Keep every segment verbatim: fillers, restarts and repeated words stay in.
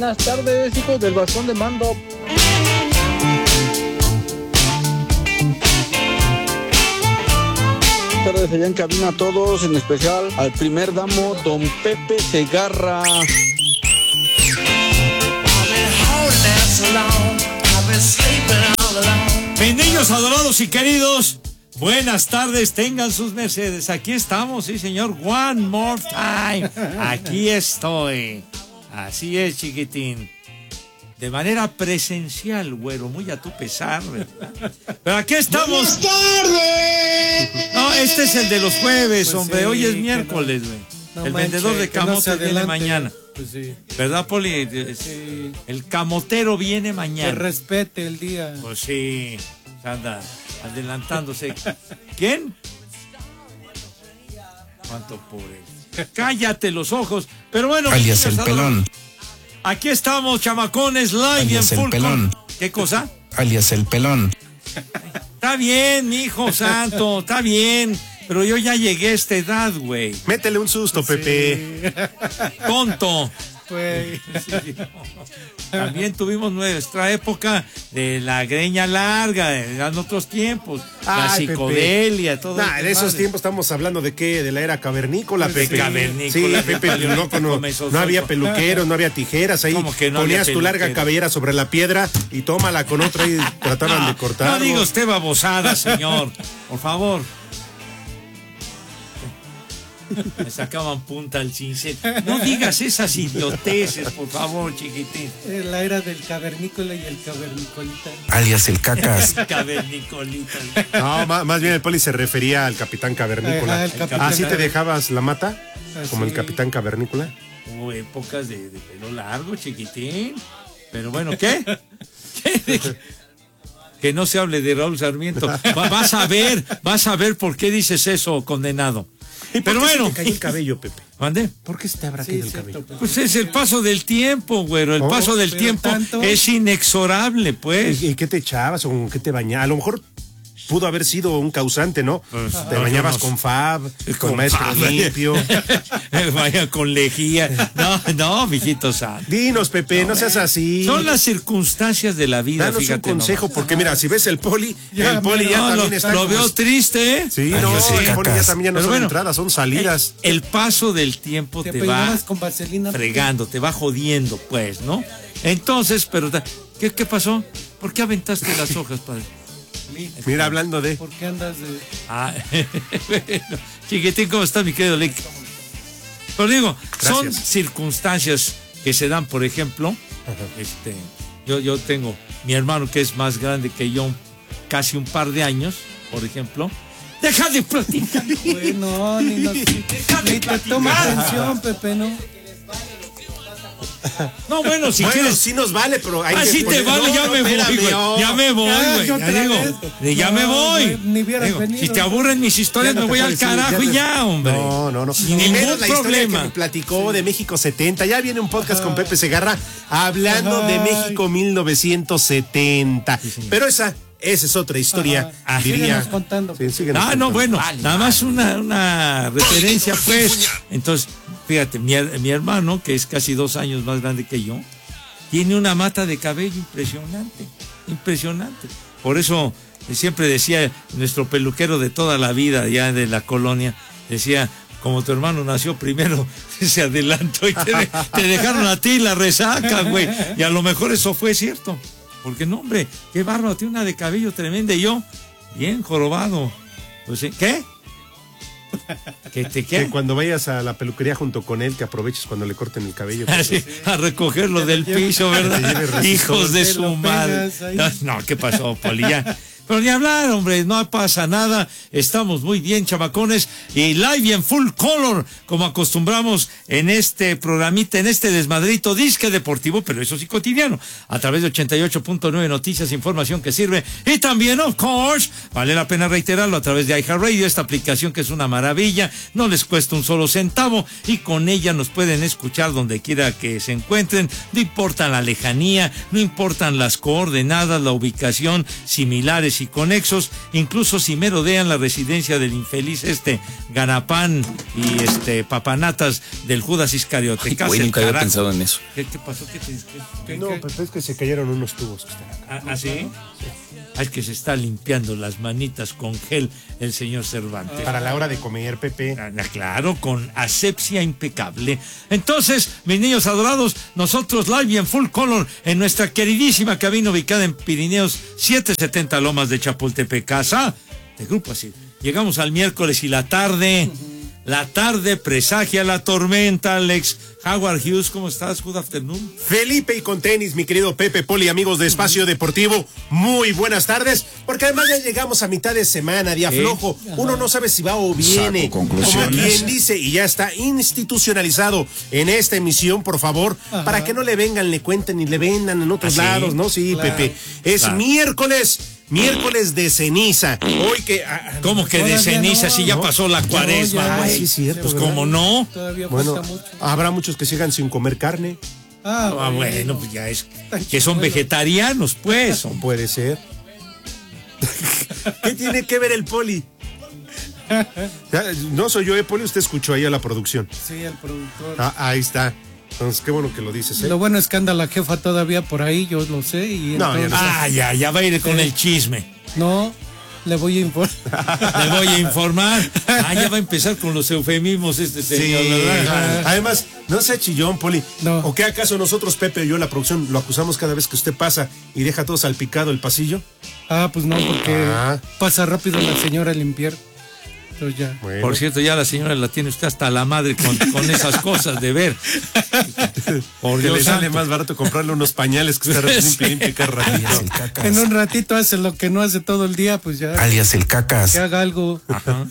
Buenas tardes, hijos del bastón de mando. Buenas tardes allá en cabina a todos, en especial al primer damo, don Pepe Segarra. Mis niños adorados y queridos, buenas tardes, tengan sus mercedes. Aquí estamos, sí señor, one more time. Aquí estoy. Así es, chiquitín. De manera presencial, güero, muy a tu pesar, ¿verdad? Pero aquí estamos. ¡Buenas tardes! No, este es el de los jueves, pues hombre. Sí, hoy es miércoles, güey. No. No el manche, vendedor de camote no viene mañana. Pues sí. ¿Verdad, Poli? Sí. El camotero viene mañana. Que respete el día. Pues sí, anda adelantándose. ¿Quién? ¿Cuánto pobre? Cállate los ojos. Pero bueno. Alias el pelón. Aquí estamos, chamacones, live Alias y en full. El pelón. ¿Qué cosa? Alias el pelón. Está bien, mi hijo santo, está bien. Pero yo ya llegué a esta edad, güey. Métele un susto, sí. Pepe. Tonto. Güey. Sí. También tuvimos nuestra época de la greña larga, eran otros tiempos. Ay, la psicodelia, Pepe. Todo. Nah, en esos tiempos estamos hablando de qué, de la era cavernícola, Pepe. Pepe. Cavernícola. Sí, Pepe, loco, no, no había peluqueros, no había tijeras ahí. ¿Cómo que no ponías había tu larga cabellera sobre la piedra y tómala con otra y trataban no, de cortar. No diga usted babosada, señor. Por favor. Me sacaban punta al cincel. No digas esas idioteces, por favor, chiquitín. La era del cavernícola y el cavernicolita. Alias el cacas. Cavernicolita. No, más, más bien el Poli se refería al capitán cavernícola. Ajá, capitán. ¿Así te dejabas la mata? Así. Como el capitán cavernícola. Hubo épocas de, de pelo largo, chiquitín. Pero bueno, ¿qué? ¿Qué? Que no se hable de Raúl Sarmiento. Va, vas a ver, vas a ver por qué dices eso, condenado. ¿Y por Pero qué bueno, se te cayó el cabello, Pepe? ¿Mande? ¿Por qué se te habrá Sí, caído el cierto, cabello? Pepe. Pues es el paso del tiempo, güero. El Oh, paso del tiempo tanto... es inexorable, pues. ¿Y, y qué te echabas o con qué te bañabas? A lo mejor pudo haber sido un causante, ¿no? Pues, te no, bañabas no, con Fab, con, con maestro Fab. limpio. Vaya con lejía. No, no, mijito santo. Dinos, Pepe, no, no seas eh. así. Son las circunstancias de la vida, Danos fíjate. un consejo, nomás. porque mira, si ves el Poli, Ya, el Poli ya No, también lo, está. lo como veo es- triste, ¿eh? Sí, Ay, no, yo sí, el Poli ya cacas. también ya no Pero son bueno, entradas, son salidas. El, el paso del tiempo Te te, va peinabas con vaselina. fregando, te va jodiendo, pues, ¿no? Entonces, pero, ¿qué, qué pasó? ¿Por qué aventaste las hojas, padre? Mira, hablando de... ¿Por qué andas de...? Ah, bueno, chiquitín, ¿cómo está, mi querido Lick? Pero digo, son Gracias. circunstancias que se dan, por ejemplo, este, yo, yo tengo mi hermano que es más grande que yo, casi un par de años, por ejemplo. ¡Deja de platicar! Bueno, ni, nos, ni te toma atención, Pepe, ¿no? No, bueno, si bueno, quieres... sí nos vale, pero hay Ah, que sí te poner- vale, no, ya no, me voy, espérame, güey. oh. Ya me voy, Ya, güey. yo Ya otra digo, vez. de ya No, me voy. güey, ni hubieras Digo, venido. si te aburren mis historias, Ya no me voy te al puedo decir, carajo ya y te- ya, hombre. No, no, no. Sin Ni ningún menos la historia problema. que me platicó de México setenta. Ya viene un podcast con Pepe Segarra hablando de Ay. México mil novecientos setenta. Pero esa, esa es otra historia, Ajá. diría. Síguenos contando. Sí, síguenos Ah, contando. no, bueno, nada más una, una referencia, pues. Entonces, fíjate, mi, her- mi hermano, que es casi dos años más grande que yo, tiene una mata de cabello impresionante, impresionante. Por eso eh, siempre decía nuestro peluquero de toda la vida, ya de la colonia, decía, como tu hermano nació primero, se adelantó y te, de- te dejaron a ti la resaca, güey. Y a lo mejor eso fue cierto. Porque no, hombre, qué bárbaro, tiene una de cabello tremenda y yo, bien jorobado. Pues, ¿eh? ¿Qué? ¿Qué te qué? Que cuando vayas a la peluquería junto con él, que aproveches cuando le corten el cabello. Así, a recogerlo del piso, ¿verdad? Te lleve resistor. Hijos de Te su lo madre. pegas ahí. No, ¿qué pasó, Poli? Ya. Pero ni hablar, hombre, no pasa nada. Estamos muy bien, chamacones. Y live y en full color, como acostumbramos en este programita, en este desmadrito disque deportivo, pero eso sí cotidiano. A través de ochenta y ocho punto nueve Noticias, información que sirve. Y también, of course, vale la pena reiterarlo, a través de iHeartRadio, esta aplicación que es una maravilla. No les cuesta un solo centavo y con ella nos pueden escuchar donde quiera que se encuentren. No importa la lejanía, no importan las coordenadas, la ubicación, similares y conexos, incluso si merodean la residencia del infeliz este Ganapán y este Papanatas del Judas Iscariote. Ay, güey, nunca había pensado en eso. ¿Qué, qué pasó? ¿Qué te, qué, No, qué? pero es que se cayeron unos tubos que están acá. ¿Ah, ¿ah, sí? Ah, es que se está limpiando las manitas con gel el señor Cervantes. Para la hora de comer, Pepe. Ah, claro, con asepsia impecable. Entonces, mis niños adorados, nosotros live y en full color en nuestra queridísima cabina ubicada en Pirineos setecientos setenta Lomas de Chapultepec, casa de Grupo Asir. Llegamos al miércoles y la tarde, la tarde presagia la tormenta, Alex. Howard Hughes, ¿cómo estás? Good afternoon. Felipe y con tenis, mi querido Pepe, Poli, amigos de Espacio Deportivo, muy buenas tardes, porque además ya llegamos a mitad de semana, día ¿Eh? flojo, uno no sabe si va o viene, Saco conclusiones. como quien dice, y ya está institucionalizado en esta emisión, por favor, Ajá. para que no le vengan, le cuenten y le vendan en otros ¿Ah, sí? lados, ¿no? Sí, Claro. Pepe, es Claro. miércoles, miércoles de ceniza, hoy que... ah, ¿Cómo que de Todavía ceniza no, si ya no. pasó la cuaresma, ya, güey? sí, cierto, Pues ¿verdad? cómo no. Todavía bueno, falta mucho. habrá muchos que sigan sin comer carne, Ah, Ah, bueno, pues ya es que son vegetarianos, pues. no puede ser. ¿Qué tiene que ver el Poli? Ya, no soy yo, eh, Poli, usted escuchó ahí a la producción. Sí, el productor. Ah, ahí está. Entonces, qué bueno que lo dices, ¿eh? Lo bueno es que anda la jefa todavía por ahí, yo lo sé. Y No, ya entonces- no. Ah, ya, ya va a ir con el chisme. No, le voy a informar. Le voy a informar. Ah, ya va a empezar con los eufemismos este señor, Sí, ¿verdad? además, no sea chillón, Poli. No. ¿O qué acaso nosotros, Pepe y yo, la producción, lo acusamos cada vez que usted pasa y deja todo salpicado el pasillo? Ah, pues no, porque Ah. pasa rápido la señora a limpiar. Entonces ya. Bueno. Por cierto, ya la señora la tiene usted hasta la madre con, con esas cosas de ver. Por que le Dios sale santo. más barato comprarle unos pañales que estar limpio, limpio cada ratito. Alias el cacas. En un ratito hace lo que no hace todo el día, pues ya. Alias el cacas. Que haga algo. Ajá.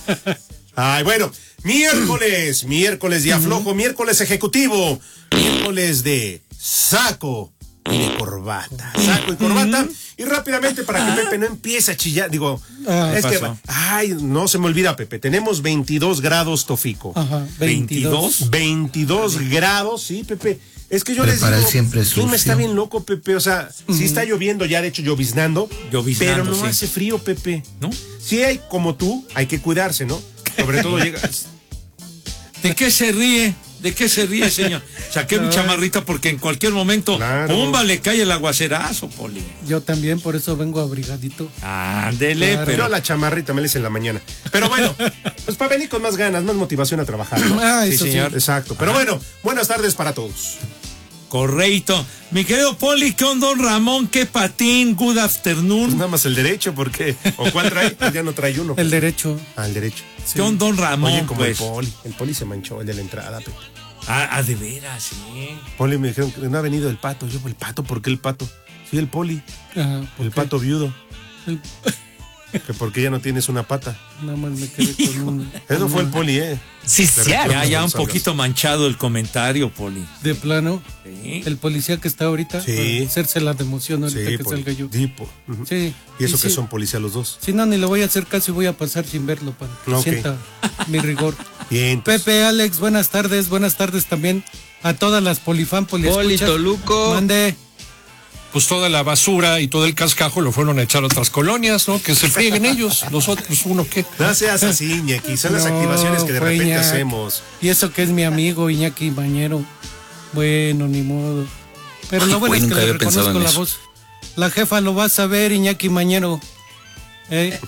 Ay, bueno, miércoles, miércoles día flojo, miércoles ejecutivo, miércoles de saco y de corbata, saco y corbata, y rápidamente para que Pepe no empiece a chillar, digo, Ah, es que, pasó? ay, no se me olvida, Pepe, tenemos veintidós grados, Tofico, Ajá, veintidós. veintidós grados, sí, Pepe. Es que yo Prepara les el digo, siempre el clima sucio. está bien loco, Pepe, o sea, sí está lloviendo ya, de hecho lloviznando, Lloviznando, pero no sí. hace frío, Pepe. ¿No? Sí hay, como tú, hay que cuidarse, ¿no? Sobre todo llega... ¿De qué se ríe? ¿De qué se ríe, señor? Saqué mi chamarrita porque en cualquier momento, Claro. ¡pumba! Le cae el aguacerazo, Poli. Yo también, por eso vengo abrigadito. Ándele, Claro. pero... Pero la chamarrita me la hice en la mañana. Pero bueno, pues para venir con más ganas, más motivación a trabajar, ¿no? Ah, Sí, eso sí. señor. Exacto. Pero bueno, buenas tardes para todos. Correcto. Mi querido Poli, ¿qué onda, don Ramón? ¿Qué patín? Good Pues afternoon. nada más el derecho, porque ¿o cuál trae? Pues ya no trae uno. El derecho. Ah, el derecho. ¿Qué onda, don Ramón? Oye, como pues? el poli. El poli se manchó, el de la entrada, Pepe. Ah, ah, de veras, sí. Poli me dijeron que no ha venido el pato. Yo, ¿el pato? ¿Por qué el pato? Sí, el poli. Ajá, El ok. pato viudo. El- Que porque ya no tienes una pata. Nada más me quedé con un. Eso fue el poli, ¿eh? Sí, Te sí. recuerdo. Ya, ya un González. poquito manchado el comentario, Poli. De plano. Sí. El policía que está ahorita. Sí. para hacerse la de emoción ahorita Sí, que poli. salga yo. Sí, po. Ujú. Sí. Y eso que sí. son policías los dos. Si no, ni le voy a hacer caso y voy a pasar sin verlo para que Ok. sienta mi rigor. Bien. pues. Pepe, Alex, buenas tardes. Buenas tardes también a todas las polifan, poliescuchas. Poli Toluco. Mande. Pues toda la basura y todo el cascajo lo fueron a echar a otras colonias, ¿no? Que se frieguen ellos. Nosotros, ¿uno qué? No seas así, Iñaki. Son las No, activaciones que de fue repente Iñaki. hacemos. Y eso que es mi amigo Iñaki Bañero. Bueno, ni modo. Pero Ay, lo bueno güey, es que nunca le había pensado reconozco en la eso. voz. La jefa lo va a saber, Iñaki Mañero. ¿Eh?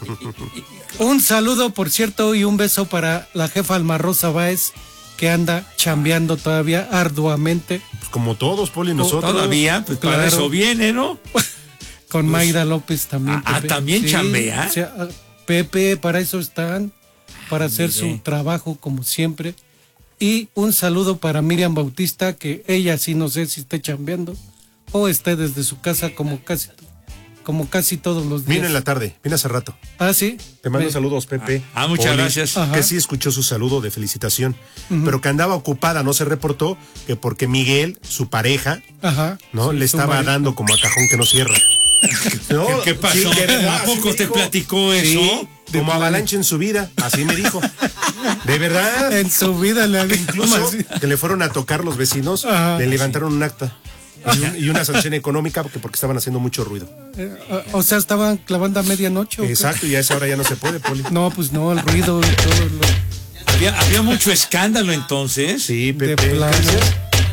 Un saludo, por cierto, y un beso para la jefa Alma Rosa Báez, que anda chambeando todavía arduamente Pues como todos, Poli, nosotros. Todavía, pues para Claro. eso viene, ¿no? con Mayra López también. Ah, Pepe. ¿también chambea? o sea, ah, Pepe, para eso están, para hacer mire. su trabajo como siempre. Y un saludo para Miriam Bautista, que ella sí no sé si esté chambeando o esté desde su casa como casi como casi todos los días. Vino en la tarde, vino hace rato. Ah, sí. Te mando Ve- saludos, Pepe. Ah, muchas Poli, gracias. Ajá. Que sí escuchó su saludo de felicitación, pero que andaba ocupada, no se reportó, que porque Miguel, su pareja, Ajá. ¿no? Sí, Le su estaba marido. dando como a cajón que no cierra. No, ¿Qué, qué pasó? sí, de verdad, ¿A así poco me te dijo. platicó eso? Sí, como avalancha en su vida, así me dijo. De verdad. En su vida le había Incluso que le fueron a tocar los vecinos, Ajá. le levantaron un acta. Y, un- y una sanción económica porque, porque estaban haciendo mucho ruido. Eh, o sea, estaban clavando a medianoche. ¿o qué? Exacto, y a esa hora ya no se puede, Poli. No, pues no, el ruido y todo. Lo... Había, había mucho escándalo entonces. Sí, De Pepe. plano. ¿qué decías?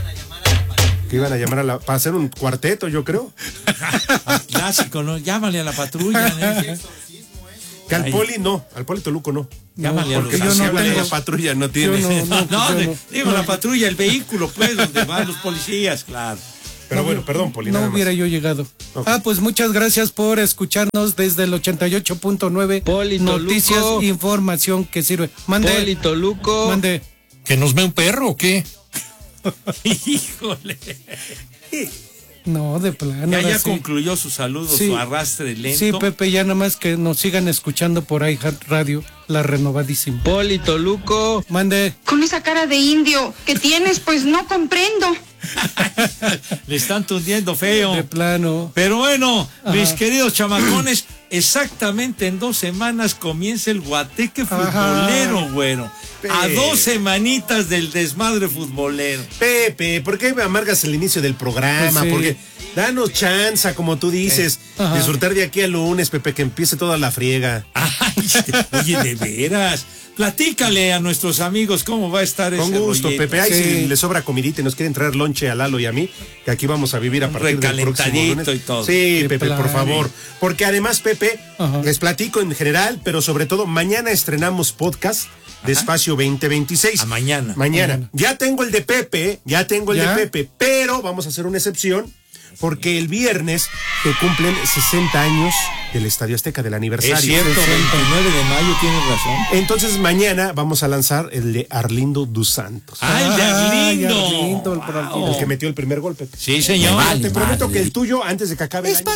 Que iban a llamar a la, para hacer un cuarteto, yo creo. Clásico, ¿no? Llámale a la patrulla, ¿no? Que al Ay. Poli no, al Poli Toluco no. Llámale a Porque los yo no así, tengo- La patrulla no Yo tiene. no, no, pues No, yo de- no. digo, la patrulla, el vehículo, pues, donde van los policías, claro. Pero bueno, perdón, Poli. No nada más. hubiera yo llegado. Ok. Ah, pues muchas gracias por escucharnos desde el ochenta y ocho punto nueve. Poli Toluco. Noticias, información que sirve. Mande. Poli Toluco. Mande. ¿Que nos ve un perro o qué? Híjole. No, de plano. Ya, ahora ya sí. concluyó su saludo, Sí. su arrastre lento. Sí, Pepe, ya nada más que nos sigan escuchando por ahí, Radio, la renovadísima. Poli Toluco. Mande. Con esa cara de indio que tienes, pues no comprendo. Le están tundiendo feo. De plano. Pero bueno, Ajá. mis queridos chamacones, exactamente en dos semanas comienza el guateque futbolero, güero. A dos semanitas del desmadre futbolero. Pepe, ¿por qué me amargas el inicio del programa? Pues sí. Porque danos chance, como tú dices, Ajá. disfrutar de aquí al lunes, Pepe, que empiece toda la friega. Ay, oye, de veras. Platícale a nuestros amigos cómo va a estar Con ese gusto, rollito. Pepe. Ay, Sí. si le sobra comidita y nos quieren traer lonche a Lalo y a mí, que aquí vamos a vivir a Un partir del próximo recalentadito lunes. y todo. Sí, De Pepe, por plano. favor. Porque además, Pepe, Ajá. les platico en general, pero sobre todo, mañana estrenamos podcast de Espacio veinte veintiséis. A mañana. Mañana. Mañana. Ya tengo el de Pepe, ya tengo el ¿Ya? de Pepe, pero vamos a hacer una excepción. Porque el viernes se cumplen sesenta años del Estadio Azteca, del aniversario. Es cierto, veintinueve de mayo, tienes razón. Entonces mañana vamos a lanzar el de Arlindo dos Santos. ¡Ay, de Ay, Arlindo! Arlindo, el por Arlindo. El que metió el primer golpe. Sí, señor. Ah, te prometo que el tuyo antes de que acabe el año.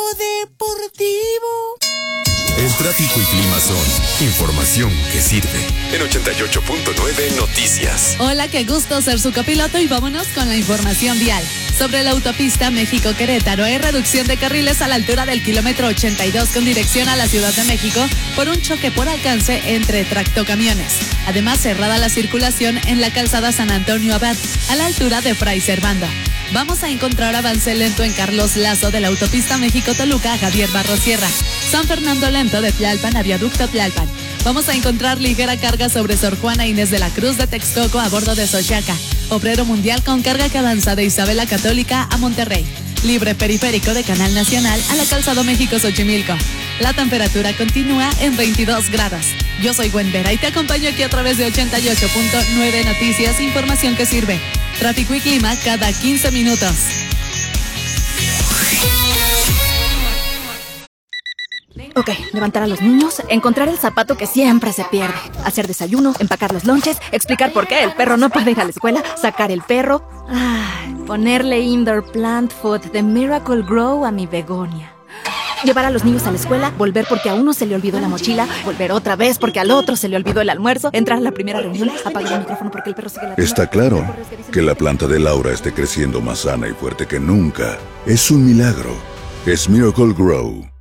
El tráfico y clima son información que sirve. En ochenta y ocho punto nueve Noticias. Hola, qué gusto ser su copiloto y vámonos con la información vial. Sobre la autopista México-Querétaro hay reducción de carriles a la altura del kilómetro ochenta y dos con dirección a la Ciudad de México por un choque por alcance entre tractocamiones. Además, cerrada la circulación en la calzada San Antonio Abad a la altura de Fray Servando. Vamos a encontrar avance lento en Carlos Lazo de la autopista México-Toluca a Javier Barros Sierra. San Fernando Lento de Tlalpan a Viaducto Tlalpan. Vamos a encontrar ligera carga sobre Sor Juana Inés de la Cruz de Texcoco a bordo de Xochaca. Obrero Mundial con carga que avanza de Isabela Católica a Monterrey. Libre periférico de Canal Nacional a la Calzado México-Xochimilco. La temperatura continúa en veintidós grados. Yo soy Gwen Vera y te acompaño aquí a través de ochenta y ocho punto nueve Noticias, información que sirve. Tráfico y clima cada quince minutos. Ok, levantar a los niños, encontrar el zapato que siempre se pierde, hacer desayuno, empacar los lonches, explicar por qué el perro no puede ir a la escuela, sacar el perro, ay, ponerle indoor plant food de Miracle Grow a mi begonia. Llevar a los niños a la escuela, volver porque a uno se le olvidó la mochila, volver otra vez porque al otro se le olvidó el almuerzo, entrar a la primera reunión, apagar el micrófono porque el perro sigue ladrando. Está claro que la planta de Laura esté creciendo más sana y fuerte que nunca. Es un milagro. Es Miracle Grow.